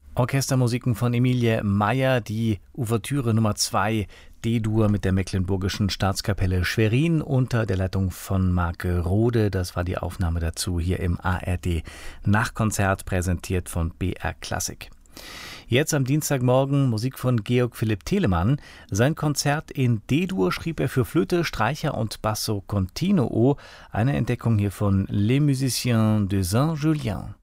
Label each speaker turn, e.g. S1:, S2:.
S1: Orchestermusiken von Emilie Meyer, die Ouvertüre Nummer 2, D-Dur mit der Mecklenburgischen Staatskapelle Schwerin unter der Leitung von Marc Rode. Das war die Aufnahme dazu hier im ARD Nachkonzert, präsentiert von BR Classic. Jetzt am Dienstagmorgen Musik von Georg Philipp Telemann. Sein Konzert in D-Dur schrieb er für Flöte, Streicher und Basso Continuo. Eine Entdeckung hier von Les Musiciens de Saint-Julien.